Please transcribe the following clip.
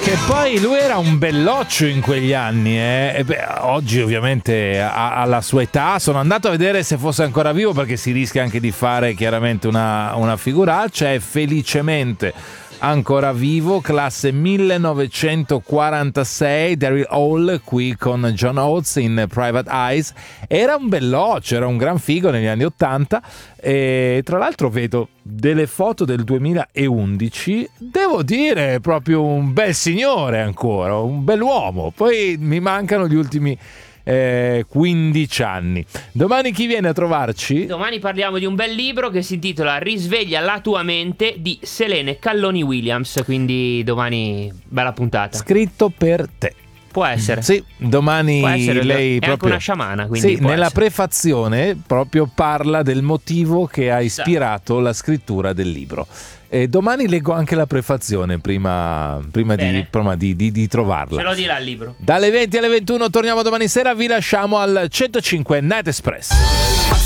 Che poi lui era un belloccio in quegli anni, e oggi ovviamente alla sua età. Sono andato a vedere se fosse ancora vivo, perché si rischia anche di fare chiaramente una figuraccia. È felicemente ancora vivo, classe 1946, Daryl Hall qui con John Oates in Private Eyes. Era un belloccio, era un gran figo negli anni 80, e tra l'altro vedo delle foto del 2011, devo dire proprio un bel signore ancora, un bell'uomo. Poi mi mancano gli ultimi 15 anni. Domani chi viene a trovarci? Domani parliamo di un bel libro che si intitola Risveglia la tua mente di Selene Calloni Williams, quindi domani bella puntata. Scritto per te. Può essere. Sì, domani può essere, lei è proprio anche una sciamana, quindi sì, nella prefazione proprio parla del motivo che ha ispirato la scrittura del libro. E domani leggo anche la prefazione prima di trovarla. Ce lo dirà il libro. Dalle 20 alle 21 torniamo domani sera, vi lasciamo al 105 Night Express.